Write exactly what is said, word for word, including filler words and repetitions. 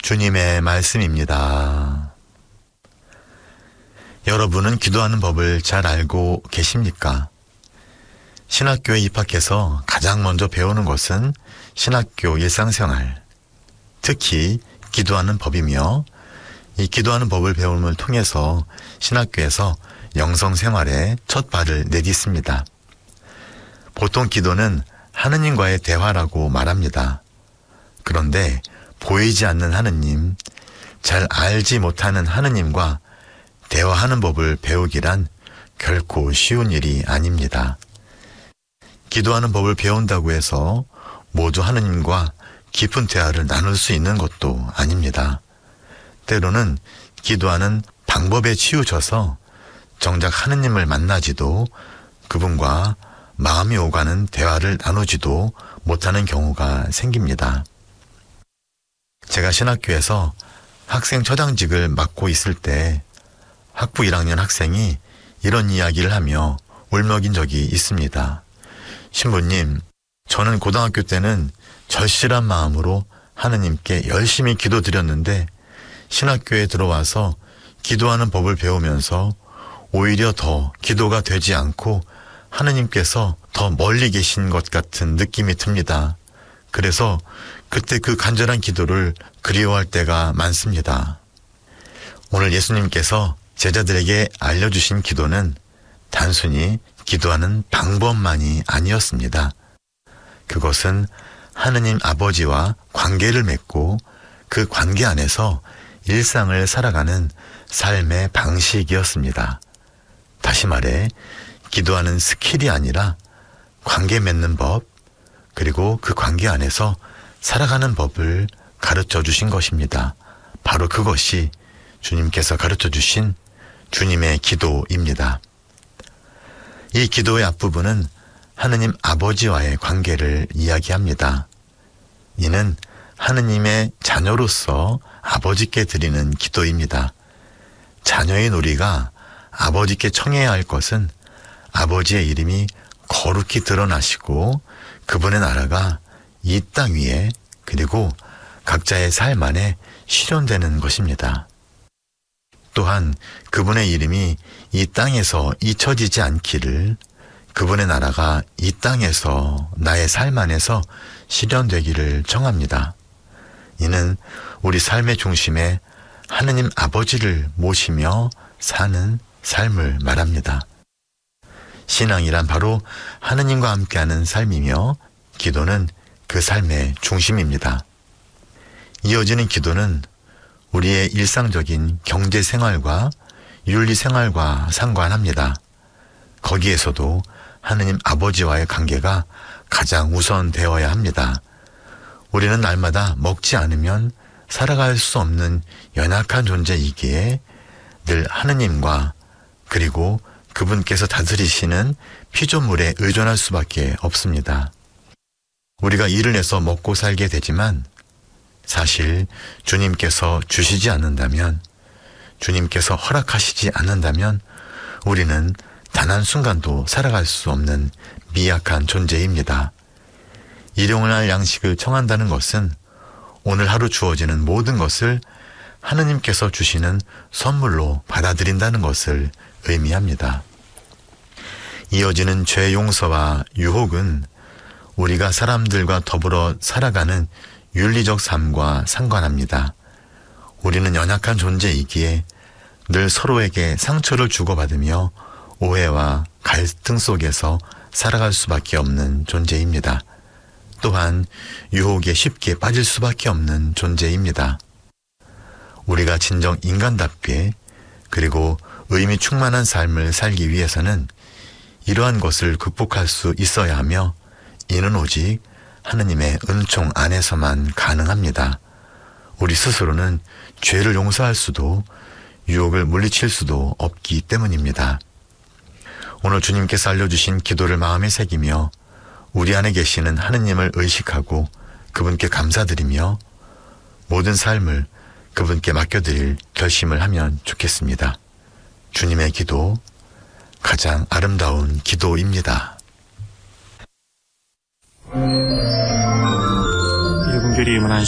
주님의 말씀입니다. 여러분은 기도하는 법을 잘 알고 계십니까? 신학교에 입학해서 가장 먼저 배우는 것은 신학교 일상생활, 특히 기도하는 법이며, 이 기도하는 법을 배움을 통해서 신학교에서 영성생활에 첫 발을 내딛습니다. 보통 기도는 하느님과의 대화라고 말합니다. 그런데 보이지 않는 하느님, 잘 알지 못하는 하느님과 대화하는 법을 배우기란 결코 쉬운 일이 아닙니다. 기도하는 법을 배운다고 해서 모두 하느님과 깊은 대화를 나눌 수 있는 것도 아닙니다. 때로는 기도하는 방법에 치우쳐서 정작 하느님을 만나지도, 그분과 마음이 오가는 대화를 나누지도 못하는 경우가 생깁니다. 제가 신학교에서 학생 처장직을 맡고 있을 때 학부 일 학년 학생이 이런 이야기를 하며 울먹인 적이 있습니다. 신부님, 저는 고등학교 때는 절실한 마음으로 하느님께 열심히 기도드렸는데 신학교에 들어와서 기도하는 법을 배우면서 오히려 더 기도가 되지 않고 하느님께서 더 멀리 계신 것 같은 느낌이 듭니다. 그래서 그때 그 간절한 기도를 그리워할 때가 많습니다. 오늘 예수님께서 제자들에게 알려주신 기도는 단순히 기도하는 방법만이 아니었습니다. 그것은 하느님 아버지와 관계를 맺고 그 관계 안에서 일상을 살아가는 삶의 방식이었습니다. 다시 말해 기도하는 스킬이 아니라 관계 맺는 법, 그리고 그 관계 안에서 살아가는 법을 가르쳐 주신 것입니다. 바로 그것이 주님께서 가르쳐 주신 주님의 기도입니다. 이 기도의 앞부분은 하느님 아버지와의 관계를 이야기합니다. 이는 하느님의 자녀로서 아버지께 드리는 기도입니다. 자녀인 우리가 아버지께 청해야 할 것은 아버지의 이름이 거룩히 드러나시고 그분의 나라가 이 땅 위에, 그리고 각자의 삶 안에 실현되는 것입니다. 또한 그분의 이름이 이 땅에서 잊혀지지 않기를, 그분의 나라가 이 땅에서 나의 삶 안에서 실현되기를 청합니다. 이는 우리 삶의 중심에 하느님 아버지를 모시며 사는 삶을 말합니다. 신앙이란 바로 하느님과 함께하는 삶이며 기도는 그 삶의 중심입니다. 이어지는 기도는 우리의 일상적인 경제생활과 윤리생활과 상관합니다. 거기에서도 하느님 아버지와의 관계가 가장 우선되어야 합니다. 우리는 날마다 먹지 않으면 살아갈 수 없는 연약한 존재이기에 늘 하느님과, 그리고 그분께서 다스리시는 피조물에 의존할 수밖에 없습니다. 우리가 일을 해서 먹고 살게 되지만 사실 주님께서 주시지 않는다면, 주님께서 허락하시지 않는다면 우리는 단 한순간도 살아갈 수 없는 미약한 존재입니다. 일용을 할 양식을 청한다는 것은 오늘 하루 주어지는 모든 것을 하느님께서 주시는 선물로 받아들인다는 것을 의미합니다. 이어지는 죄 용서와 유혹은 우리가 사람들과 더불어 살아가는 윤리적 삶과 상관합니다. 우리는 연약한 존재이기에 늘 서로에게 상처를 주고받으며 오해와 갈등 속에서 살아갈 수밖에 없는 존재입니다. 또한 유혹에 쉽게 빠질 수밖에 없는 존재입니다. 우리가 진정 인간답게, 그리고 의미 충만한 삶을 살기 위해서는 이러한 것을 극복할 수 있어야 하며, 이는 오직 하느님의 은총 안에서만 가능합니다. 우리 스스로는 죄를 용서할 수도 유혹을 물리칠 수도 없기 때문입니다. 오늘 주님께서 알려주신 기도를 마음에 새기며 우리 안에 계시는 하느님을 의식하고 그분께 감사드리며 모든 삶을 그분께 맡겨드릴 결심을 하면 좋겠습니다. 주님의 기도, 가장 아름다운 기도입니다. 이분들이 임한